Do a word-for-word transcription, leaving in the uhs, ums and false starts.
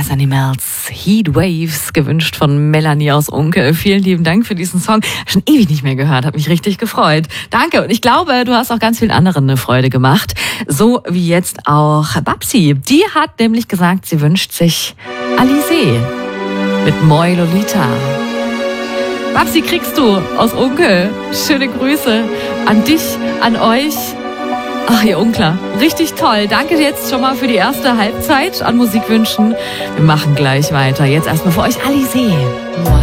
Glass Animals, Heat Waves, gewünscht von Melanie aus Unkel. Vielen lieben Dank für diesen Song. Schon ewig nicht mehr gehört, hat mich richtig gefreut. Danke. Und ich glaube, du hast auch ganz vielen anderen eine Freude gemacht. So wie jetzt auch Babsi. Die hat nämlich gesagt, sie wünscht sich Alizé mit Moi Lolita. Babsi, kriegst du aus Unkel. Schöne Grüße an dich, an euch. Ach, ihr Unkler, richtig toll. Danke jetzt schon mal für die erste Halbzeit an Musikwünschen. Wir machen gleich weiter. Jetzt erstmal für euch Alizé.